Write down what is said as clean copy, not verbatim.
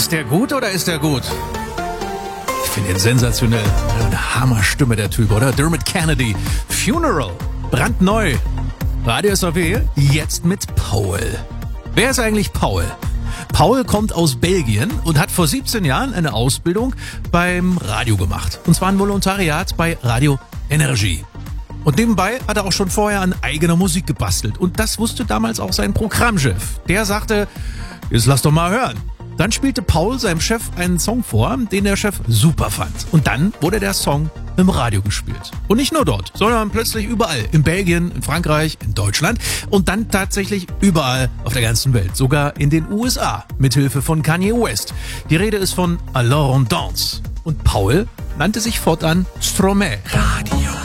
Ist der gut oder ist der gut? Ich finde ihn sensationell. Eine Hammerstimme, der Typ, oder? Dermot Kennedy. Funeral. Brandneu. Radio SAP, jetzt mit Paul. Wer ist eigentlich Paul? Paul kommt aus Belgien und hat vor 17 Jahren eine Ausbildung beim Radio gemacht. Und zwar ein Volontariat bei Radio Energie. Und nebenbei hat er auch schon vorher an eigener Musik gebastelt. Und das wusste damals auch sein Programmchef. Der sagte, jetzt lass doch mal hören. Dann spielte Paul seinem Chef einen Song vor, den der Chef super fand. Und dann wurde der Song im Radio gespielt. Und nicht nur dort, sondern plötzlich überall. In Belgien, in Frankreich, in Deutschland und dann tatsächlich überall auf der ganzen Welt. Sogar in den USA, mithilfe von Kanye West. Die Rede ist von Alors on danse. Und Paul nannte sich fortan Stromae. Radio